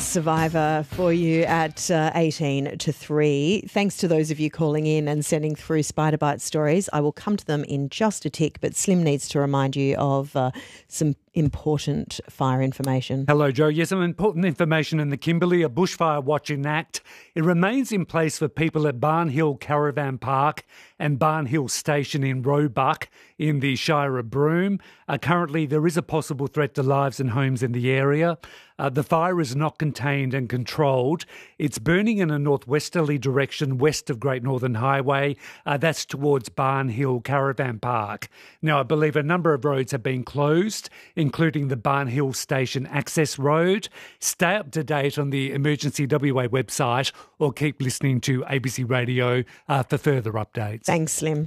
Survivor for you at 18 to 3. Thanks to those of you calling in and sending through Spider Bite stories. I will come to them in just a tick, but Slim needs to remind you of some important fire information. Hello, Joe. Yes, some important information in the Kimberley, a bushfire watch in act. It remains in place for people at Barn Hill Caravan Park and Barn Hill Station in Roebuck in the Shire of Broome. Currently, there is a possible threat to lives and homes in the area. The fire is not contained and controlled. It's burning in a northwesterly direction west of Great Northern Highway. That's towards Barn Hill Caravan Park. Now, I believe a number of roads have been closed, including the Barn Hill Station Access Road. Stay up to date on the Emergency WA website or keep listening to ABC Radio for further updates. Thanks, Slim.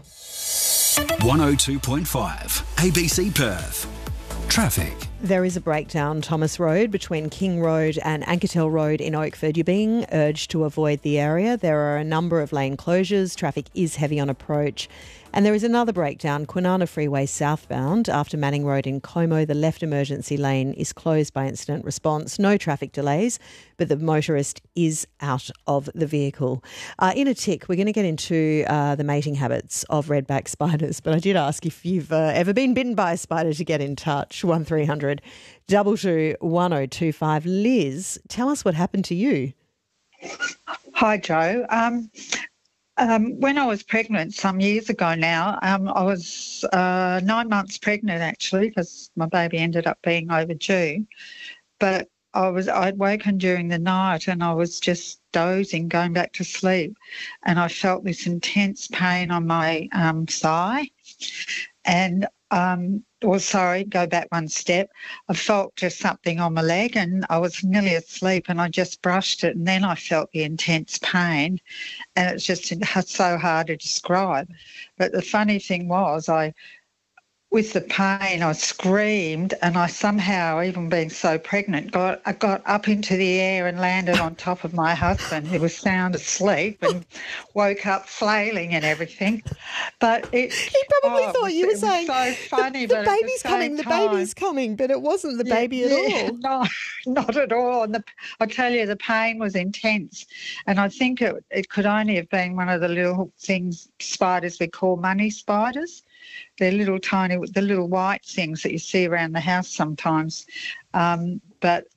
102.5 ABC Perth. Traffic. There is a breakdown, Thomas Road, between King Road and Anketel Road in Oakford. You're being urged to avoid the area. There are a number of lane closures. Traffic is heavy on approach. And there is another breakdown, Kwinana Freeway southbound. After Manning Road in Como, the left emergency lane is closed by incident response. No traffic delays, but the motorist is out of the vehicle. In a tick, we're going to get into the mating habits of redback spiders. But I did ask if you've ever been bitten by a spider to get in touch. 1300 22 1025. Liz, tell us what happened to you. Hi, Joe. When I was pregnant some years ago now, I was 9 months pregnant actually because my baby ended up being overdue. But I'd woken during the night and I was just dozing, going back to sleep, and I felt this intense pain on my thigh. And go back one step. I felt just something on my leg and I was nearly asleep and I just brushed it and then I felt the intense pain, and it's just so hard to describe. But the funny thing was with the pain, I screamed and I somehow, even being so pregnant, I got up into the air and landed on top of my husband, who was sound asleep, and woke up flailing and everything. But he probably thought you were saying, so funny, the baby's coming, the baby's coming, but it wasn't the baby at all. No, not at all. And I tell you, the pain was intense. And I think it could only have been one of the little spiders we call money spiders. They're little tiny, the little white things that you see around the house sometimes. But